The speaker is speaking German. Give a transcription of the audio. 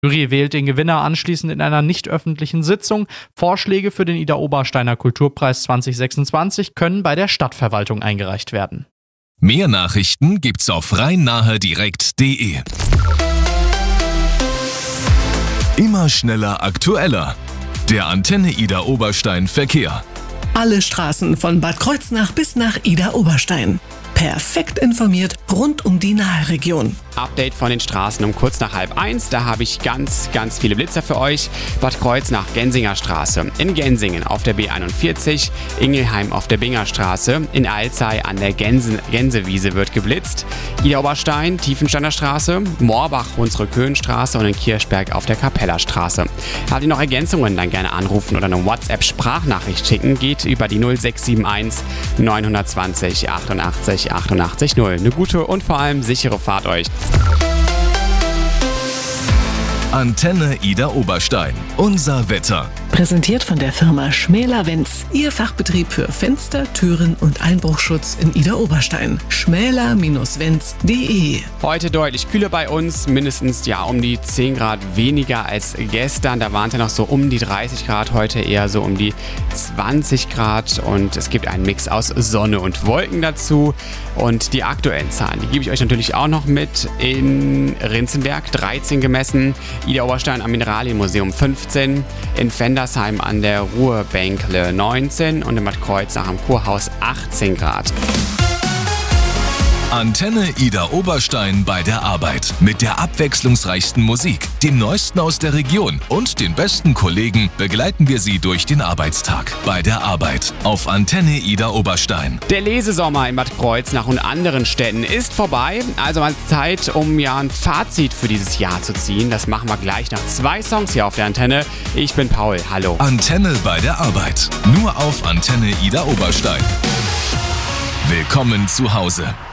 Jury wählt den Gewinner anschließend in einer nicht öffentlichen Sitzung. Vorschläge für den Ida-Obersteiner Kulturpreis 2026 können bei der Stadtverwaltung eingereicht werden. Mehr Nachrichten gibt's auf rhein-nahe-direkt.de. Immer schneller, aktueller. Der Antenne Ida Oberstein Verkehr. Alle Straßen von Bad Kreuznach bis nach Ida Oberstein. Perfekt informiert rund um die Naheregion. Update von den Straßen um kurz nach 12:30. Da habe ich ganz viele Blitzer für euch. Bad Kreuznach, Gensinger Straße. In Gensingen auf der B41. Ingelheim auf der Bingerstraße. In Alzey an der Gänsewiese wird geblitzt. Ida Oberstein, Tiefensteiner Straße. Moorbach, Hunsrückhöhenstraße und in Kirchberg auf der Kapellerstraße. Habt ihr noch Ergänzungen, dann gerne anrufen oder eine WhatsApp-Sprachnachricht schicken. Geht über die 0671 920 88 88 0. Eine gute und vor allem sichere Fahrt euch. Antenne Ida Oberstein. Unser Wetter. Präsentiert von der Firma Schmäler-Wenz. Ihr Fachbetrieb für Fenster, Türen und Einbruchschutz in Ida Oberstein. schmäler-wenz.de. Heute deutlich kühler bei uns, mindestens um die 10 Grad weniger als gestern. Da waren es ja noch so um die 30 Grad, heute eher so um die 20 Grad und es gibt einen Mix aus Sonne und Wolken dazu. Und die aktuellen Zahlen, die gebe ich euch natürlich auch noch mit. In Rinzenberg 13 gemessen, Ida Oberstein am Mineralienmuseum 15, in Fendersheim an der Ruhrbänkle 19 und in Bad Kreuznach am Kurhaus 18 Grad. Antenne Ida Oberstein bei der Arbeit. Mit der abwechslungsreichsten Musik, dem Neuesten aus der Region und den besten Kollegen begleiten wir Sie durch den Arbeitstag. Bei der Arbeit auf Antenne Ida Oberstein. Der Lesesommer in Bad Kreuznach und anderen Städten ist vorbei. Also mal Zeit, um ein Fazit für dieses Jahr zu ziehen. Das machen wir gleich nach 2 Songs hier auf der Antenne. Ich bin Paul, hallo. Antenne bei der Arbeit. Nur auf Antenne Ida Oberstein. Willkommen zu Hause.